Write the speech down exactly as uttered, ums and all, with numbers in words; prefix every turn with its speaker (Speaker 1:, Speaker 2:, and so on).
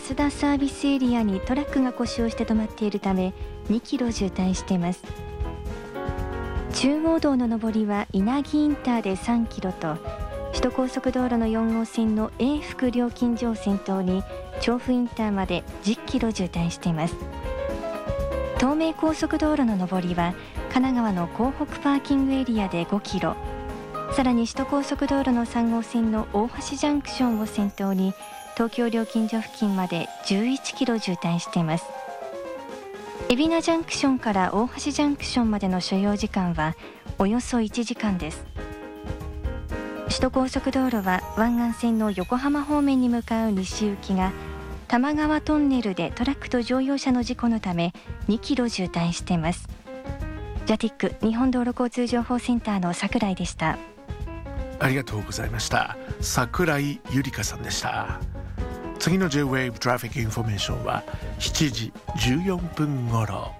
Speaker 1: 増田サービスエリアにトラックが故障して止まっているためにキロ渋滞しています。中央道の上りは稲城インターでさんキロと、首都高速道路のよん号線の永福料金所を先頭に調布インターまでじゅっキロ渋滞しています。東名高速道路の上りは神奈川の港北パーキングエリアでごキロ、さらに首都高速道路のさん号線の大橋ジャンクションを先頭に東京料金所付近までじゅういちキロ渋滞しています。海老名ジャンクションから大橋ジャンクションまでの所要時間はおよそいちじかんです。首都高速道路は湾岸線の横浜方面に向かう西行きが多摩川トンネルでトラックと乗用車の事故のためにキロ渋滞しています。ジャティック日本道路交通情報センターの櫻井でした。
Speaker 2: ありがとうございました。櫻井ゆりかさんでした。次の J-Wave トラフィックインフォメーションはしちじじゅうよんぷん頃。